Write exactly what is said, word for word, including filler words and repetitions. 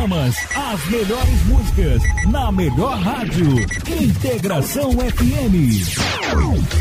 programas, as melhores músicas, na melhor rádio. Integração F M.